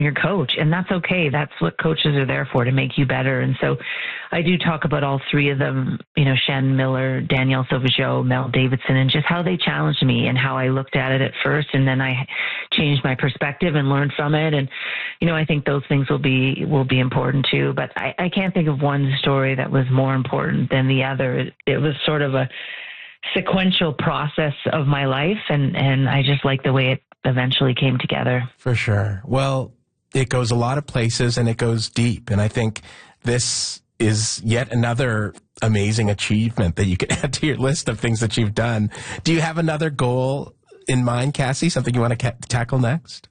your coach, and that's okay. That's what coaches are there for, to make you better. And so I do talk about all three of them, Shannon Miller, Danielle Sauvageau, Mel Davidson, and just how they challenged me and how I looked at it at first. And then I changed my perspective and learned from it. And, I think those things will be important too. But I can't think of one story that was more important than the other. It was sort of a sequential process of my life. And I just like the way it eventually came together. For sure. Well, it goes a lot of places and it goes deep. And I think this is yet another amazing achievement that you can add to your list of things that you've done. Do you have another goal in mind, Cassie? Something you want to tackle next?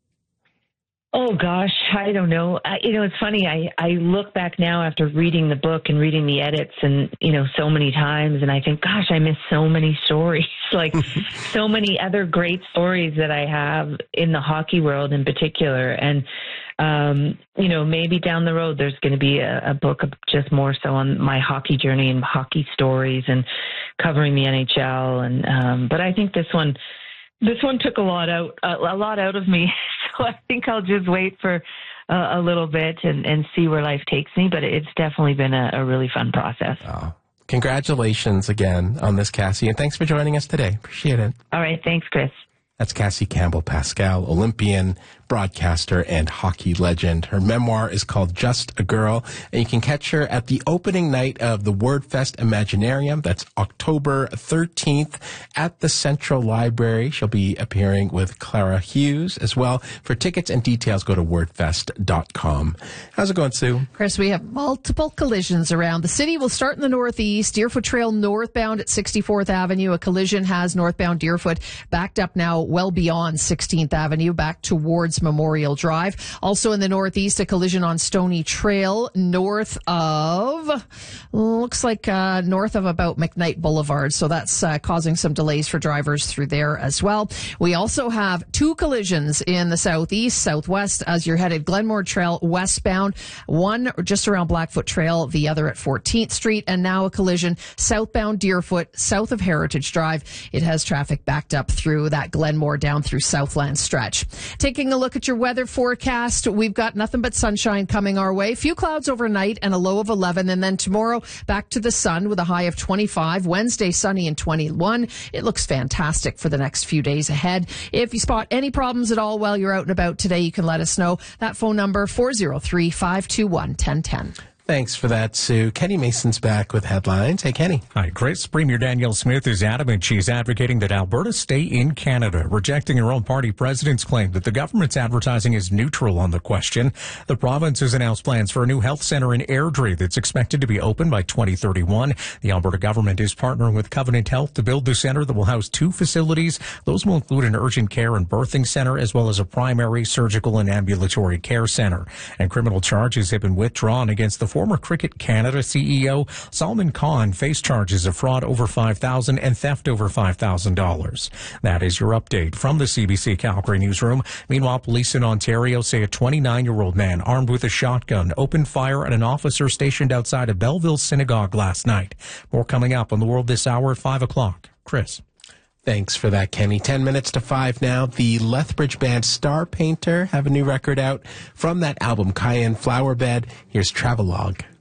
Oh, gosh, I don't know. It's funny. I look back now after reading the book and reading the edits and, so many times, and I think, gosh, I miss so many stories, like so many other great stories that I have in the hockey world in particular. And, maybe down the road, there's going to be a book of just more so on my hockey journey and hockey stories and covering the NHL. And, but I think this one took a lot out of me. So I think I'll just wait for a little bit and see where life takes me. But it's definitely been a really fun process. Oh, congratulations again on this, Cassie. And thanks for joining us today. Appreciate it. All right. Thanks, Chris. That's Cassie Campbell-Pascal, Olympian, broadcaster, and hockey legend. Her memoir is called Just a Girl, and you can catch her at the opening night of the WordFest Imaginarium. That's October 13th at the Central Library. She'll be appearing with Clara Hughes as well. For tickets and details, go to wordfest.com. How's it going, Sue? Chris, we have multiple collisions around the city. We'll start in the northeast. Deerfoot Trail northbound at 64th Avenue. A collision has northbound Deerfoot backed up now well beyond 16th Avenue, back towards Memorial Drive. Also in the northeast, a collision on Stony Trail north of about McKnight Boulevard. So that's causing some delays for drivers through there as well. We also have two collisions in the southeast, southwest as you're headed Glenmore Trail westbound. One just around Blackfoot Trail, the other at 14th Street. And now a collision southbound Deerfoot, south of Heritage Drive. It has traffic backed up through that Glenmore down through Southland stretch. Taking a look at your weather forecast, we've got nothing but sunshine coming our way. Few clouds overnight and a low of 11. And then tomorrow back to the sun with a high of 25. Wednesday sunny and 21. It looks fantastic for the next few days ahead. If you spot any problems at all while you're out and about today, you can let us know. That phone number 403-521-1010. Thanks for that, Sue. Kenny Mason's back with headlines. Hey, Kenny. Hi, Chris. Premier Danielle Smith is adamant she's advocating that Alberta stay in Canada, rejecting her own party president's claim that the government's advertising is neutral on the question. The province has announced plans for a new health centre in Airdrie that's expected to be open by 2031. The Alberta government is partnering with Covenant Health to build the centre that will house two facilities. Those will include an urgent care and birthing centre, as well as a primary, surgical, and ambulatory care centre. And criminal charges have been withdrawn against the former Cricket Canada CEO Salman Khan faced charges of fraud over $5,000 and theft over $5,000. That is your update from the CBC Calgary newsroom. Meanwhile, police in Ontario say a 29-year-old man armed with a shotgun opened fire at an officer stationed outside a Belleville synagogue last night. More coming up on The World this hour at 5 o'clock. Chris. Thanks for that, Kenny. 10 minutes to 5 now. The Lethbridge band Star Painter have a new record out from that album, Cayenne Flowerbed. Here's Travelogue.